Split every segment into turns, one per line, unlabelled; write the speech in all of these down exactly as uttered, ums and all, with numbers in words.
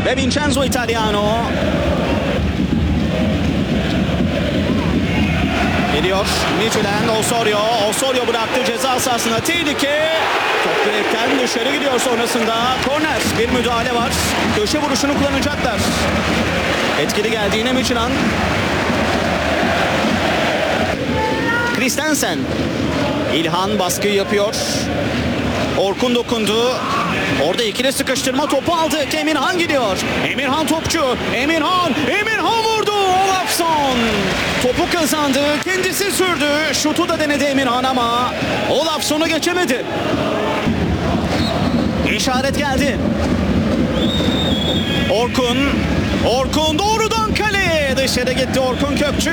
ve Vincenzo Italiano. Geliyor Midtjylland, Osorio. Osorio bıraktı ceza sahasına, tehlike. Top direkten dışarı gidiyor sonrasında. Korner, bir müdahale var. Köşe vuruşunu kullanacaklar. Etkili geldi yine Midtjylland. Christensen. İlhan baskıyı yapıyor. Orkun dokundu. Orada ikili sıkıştırma, topu aldı. Emirhan gidiyor. Emirhan topçu. Emirhan. Emirhan vurdu. Olafsson. Topu kazandı. Kendisi sürdü. Şutu da denedi Emirhan ama Olafsson'u geçemedi. İşaret geldi. Orkun. Orkun doğrudan kaleye. Dışarı gitti Orkun Kökçü.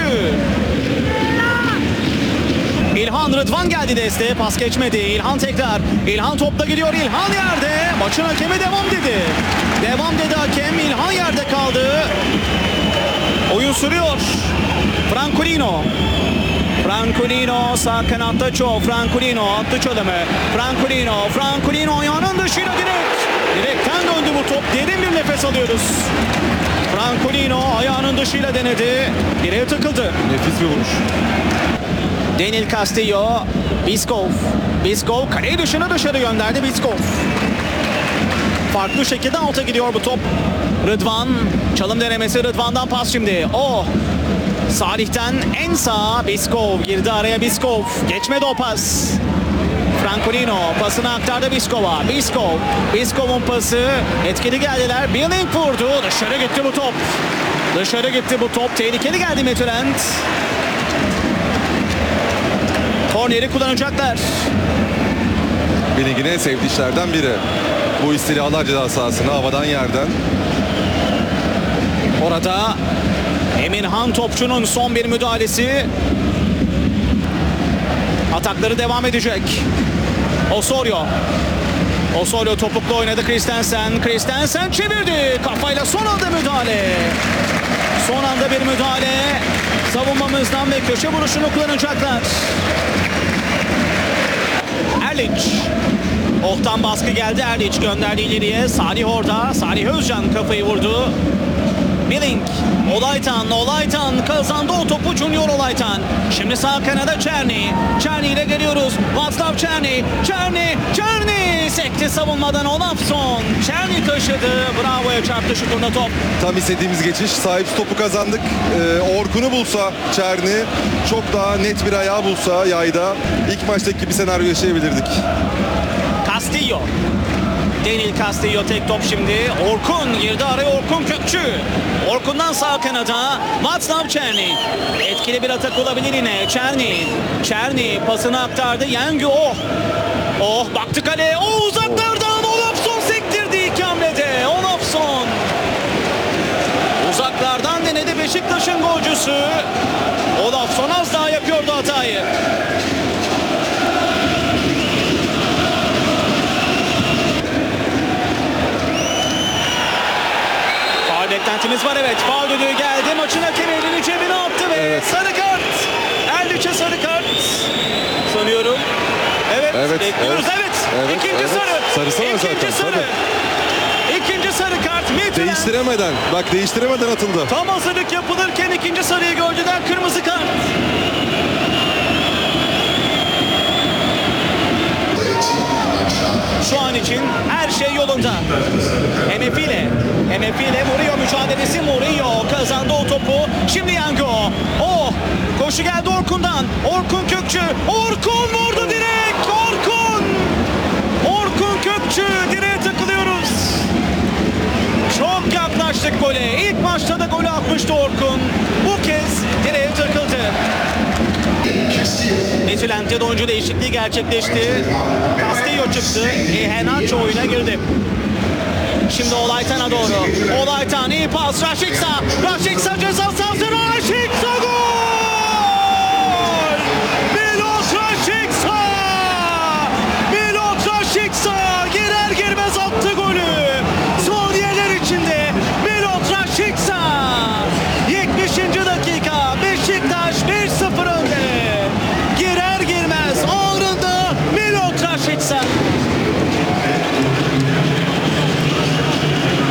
İlhan, Rıdvan geldi desteğe, pas geçmedi. İlhan tekrar. İlhan topla gidiyor. İlhan yerde. Maçın hakemi devam dedi. Devam dedi hakem. İlhan yerde kaldı. Oyun sürüyor. Francolino. Francolino sağ kanatta çok. Francolino attı çalımı. Francolino. Francolino ayağının dışıyla direkt. Direkten döndü bu top. Derin bir nefes alıyoruz. Francolino ayağının dışıyla denedi. Direğe takıldı.
Nefis bir vuruş.
Daniel Castillo, Biskov. Biskov kaleyi dışına dışarı gönderdi Biskov. Farklı şekilde alta gidiyor bu top. Rıdvan, çalım denemesi, Rıdvan'dan pas şimdi. O, Salih'ten en sağa Biskov girdi araya Biskov. Geçmedi o pas. Francolino pasını aktardı Biskov'a. Biskov, Biskov'un pası, etkili geldiler. Billing vurdu, dışarı gitti bu top. Dışarı gitti bu top, tehlikeli geldi Midtjylland. Korneri kullanacaklar.
Billing'in en sevdiği işlerden biri. Bu istirahalar ceza sahasına havadan yerden.
Orada Emirhan topçunun son bir müdahalesi. Atakları devam edecek. Osorio. Osorio topukla oynadı Christensen. Christensen çevirdi. Kafayla son anda müdahale. Son anda bir müdahale. Savunmamızdan ve köşe vuruşunu kullanacaklar. Erliç. Ohtan baskı geldi. Erliç gönderdi ileriye. Salih orada. Salih Özcan kafayı vurdu. Billing. Olaytan. Olaytan kazandı o topu. Junior Olaytan. Şimdi sağ kanada Çerni. Çerni ile geliyoruz. Václav Černý. Černý. Černý. Sekti savunmadan Olafsson. Černý taşıdı. Bravo'ya çarptı şutunda top.
Tam istediğimiz geçiş. Sahip topu kazandık. Ee, Orkun'u bulsa Černý, çok daha net bir ayağı bulsa yayda ilk maçtaki gibi senaryo yaşayabilirdik.
Castillo. Daniel Castillo tek top şimdi. Orkun girdi araya, Orkun Kökçü. Orkun'dan sağ kanada Václav Černý. Etkili bir atak olabilir yine. Černý. Černý pasını aktardı. Yengü oh. Oh baktı kaleye. Oh uzaklardan Olafsson sektirdi iki hamlede. Olafsson. Uzaklardan denedi Beşiktaş'ın golcüsü. Olafsson az daha yapıyordu hatayı. Beklentimiz var, evet. Faul düdüğü geldi. Maçın hakemi elini cebine attı ve evet. Sarı kart. Erliç'e sarı kart sanıyorum. Evet,
evet
bekliyoruz. Evet. evet.
evet
İkinci
evet.
sarı.
Sarısı var zaten.
İkinci sarı. Tabii. İkinci sarı kart. Midtjylland.
Değiştiremeden. Bak değiştiremeden atıldı.
Tam hazırlık yapılırken ikinci sarıyı gördüler. Kırmızı kart. Şu an için her şey yolunda. M F ile, M F ile Murillo mücadelesi. Murillo kazandı o topu. Şimdi Yango. Oh! Koşu geldi Orkun'dan. Orkun Kökçü. Orkun vurdu direkt. Orkun! Orkun Kökçü. Direğe takılıyoruz. Çok yaklaştık gole. İlk maçta da golü atmıştı Orkun. Bu kez direğe takıldı. Midtjylland'de oyuncu değişikliği gerçekleşti. Castillo çıktı. Iheanacho oyuna girdi. Şimdi Olaytan'a doğru. Olaytan iyi pas. Rashica. Rashica ceza sahasına. Rashica gol!